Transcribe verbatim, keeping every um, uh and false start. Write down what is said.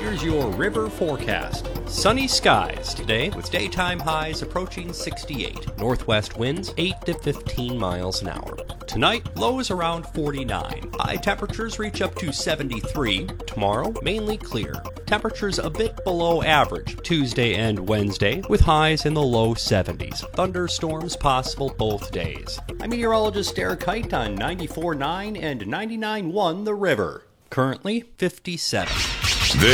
here's your river forecast. Sunny skies today with daytime highs approaching sixty-eight. Northwest winds eight to fifteen miles an hour. Tonight, lows around forty-nine. High temperatures reach up to seventy-three. Tomorrow, mainly clear. Temperatures a bit below average Tuesday and Wednesday with highs in the low seventies. Thunderstorms possible both days. I'm meteorologist Eric Height on ninety-four point nine and ninety-nine point one The River. Currently fifty-seven.